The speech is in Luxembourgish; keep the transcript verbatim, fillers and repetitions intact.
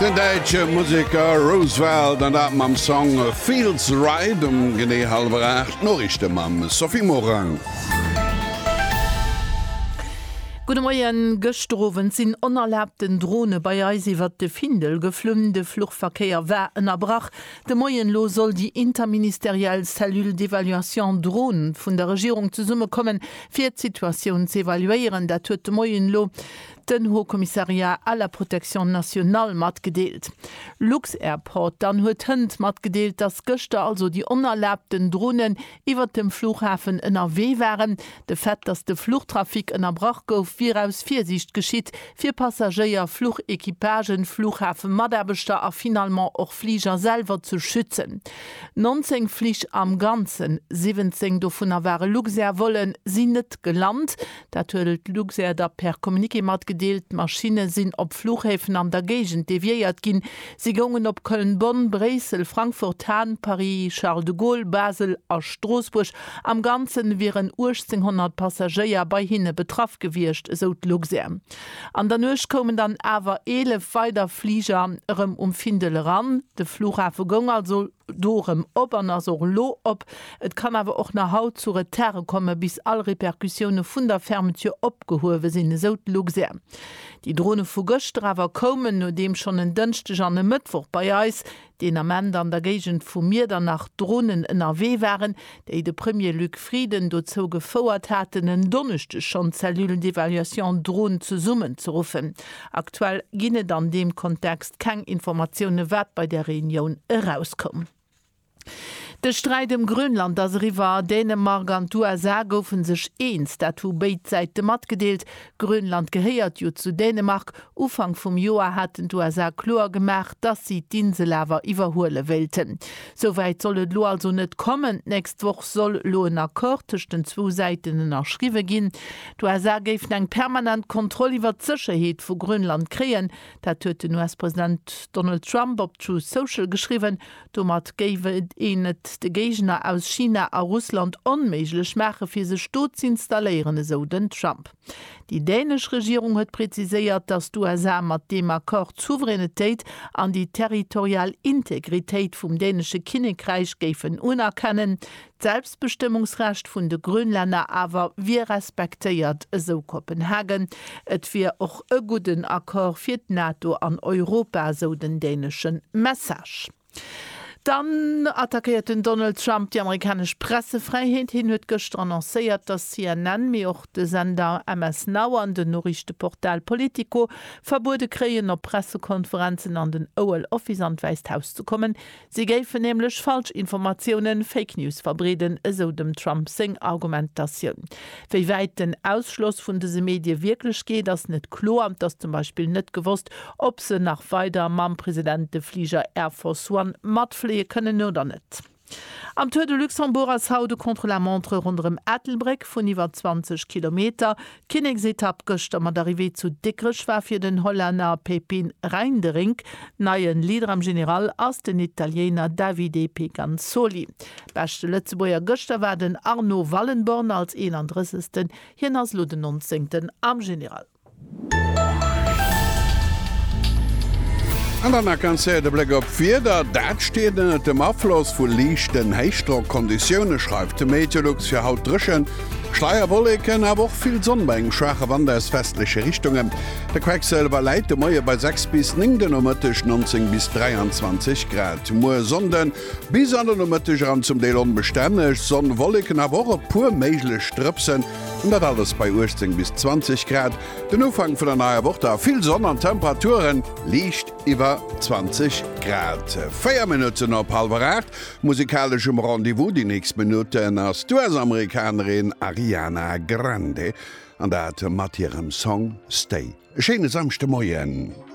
Den deitsche Musiker Roosevelt an dat mam Song Fields Ride um gené halber acht Norrichte mam Sophie Morang. Gute Morgen, gestroven sind unerlaubten Drohne bei Eisiwwer de Findel geflümmende Fluchtverkehr werden erbrach. De Moyenlo soll die interministerielle Cellule d'Evaluation Drohnen von der Regierung zu Summe kommen, für die Situation zu evaluieren. Dat huet de Moyenlo den Hochkommissariat à la Protection Nationale mat gedeelt. Lux Airport dann huet hënd mat gedeelt, dass Göster also die unerlaubten Drohnen iwwer dem Flughafen N R W waren. De Fett, dass de Flugtrafik ënnerbrach gouf wie aus Viersicht geschiet, fir Passagier, Flugequipagen, Flughafen Maderbeter a finalement och Flieger selber zu schützen. neunzehn Flich am ganzen, siebzehn davon waren Luxair wollen sie net gelandet. Dat huet Luxair da per Kommuniké mat gedeelt, Maschine sinn op Flughäfen an der Gegend deviiert ginn. Sie gingen op Köln, Bonn, Bresel, Frankfurt, Hahn, Paris, Charles de Gaulle, Basel a Straßburg. Am ganzen wären achtzehn Passagier bei hinne betraff gewircht, so Luxair. An der Nuch kommen dann awer elef weiter Flieger rem um Findel ran. De Flughafen gang also dorem op an as lo op. Et kann awer och nach Haut zu Reterre komme, bis all Reperkusioune vun der Fermeture opgehowe sinn, so Luxair. Die Drohne vu Göstrawer kommen, no dem schon en dënchte an den Mëttwoch bei Eis, den am Ende an der Gegend vu mir danach Drohnen N R W waren, déi de Premier Luc Frieden dozo gefouert hatten, en donnechte schon Zellulen d'Evaluation Drohnen zu summen zu rufen. Aktuell ginnet an dem Kontext keng Informationune wat bei der Reunion herauskommen. De Streit im Grönland as River Dänemark an U S A goufen sech eens, dat hu Beitseite mat gedeelt. Grönland geheiert jo zu Dänemark. Ufang vum Joar hat U S A klar gemacht, dat sie d'Inselawer iwwerhole welten. Soweit sollet lo also net kommen. Nächst woch soll lo en Akkord zwischen den zwo Seiten erschriwe gin. U S A geif eng permanent Kontrolle iwwer d'Sicherheet vu Grönland kreen. Dat huet den U S-Präsident Donald Trump op True Social geschriwen. Domat gewe en net de Gegner aus China a Russland onméiglech mache fir se sto zu installieren, so den Trump. Die dänisch Regierung hat präziséiert, dass U S A mat dem Akkord Souveränitéit an die territorial Integritéit vum dänesche Kinnekreich géfen unerkennen. Selbstbestimmungsrecht vun de Grönländer awer wie respektéiert, so Kopenhagen. Et wie och e guten Akkord fir d NATO an Europa, so den dänischen Message. Dann attackierten Donald Trump die amerikanische Pressefreiheit hin huet gestern annoncéiert, dass C N N mir auch de Sender M S Now an den Norrichteportal Politico verbote kreien op Pressekonferenzen an den Oval Office an Weißhaus zu kommen. Sie géifen nämlich Falschinformationen, Fake News verbreden, so dem Trump sing Argumentation. Wie weit den Ausschluss von diese Medien wirklich geht, das net klar, das zum Beispiel net gewusst, ob se nach weiter mam Präsident de Flieger Air Force One matfle können oder net. Am Tour de Luxembourg als Haude contre la Montre rund um Ettelbreck von iwwer zwanzig Kilometer. Kinnegsetapp gëcht mat d'Arrivée zu Dickrech war fir den Holländer Pepin Reindering, neien Lieder am General aus den Italiener Davide Pecanzoli. Beste Lützeburger Göster war den Arno Wallenborn als einunddreißigsten hin als lo den neunzehnten am General. An der kan se de Blick op Vierder, dat steet en dem Abfloss vu lichten Heichstrockkonditionne schreibt de Meteorlux fir haut drschen. Schleierwolleken a och viel Sonnenbeng schwache Wanders westliche Richtungen. Der Quecksilber leit de Moie bei sechs bis neunzehn neunzehn bis dreiundzwanzig Grad. Moe Sonden bis an den an zum Deel unbeständig, Sonnenwolleken a woche pur meigle stripsen und dat alles bei achtzehn bis zwanzig Grad. Den Ufang vu der nahe Woche viel Sonne an Temperaturen liegt iwwer zwanzig Grad. Vier Minuten op halber acht, musikalischem Rendezvous die nächsten Minuten als US-Amerikanerin Ariana Grande an dat mat ihrem Song Stay. Schöne samste Moien.